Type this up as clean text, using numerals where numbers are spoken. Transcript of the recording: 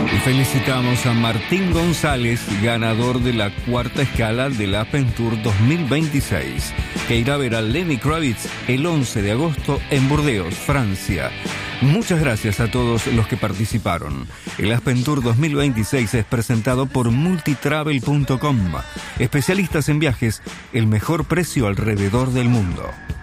Y felicitamos a Martín González, ganador de la cuarta escala del Aspen Tour 2026, que irá a ver a Lenny Kravitz el 11 de agosto en Burdeos, Francia. Muchas gracias a todos los que participaron. El Aspen Tour 2026 es presentado por multitravel.com. Especialistas en viajes, el mejor precio alrededor del mundo.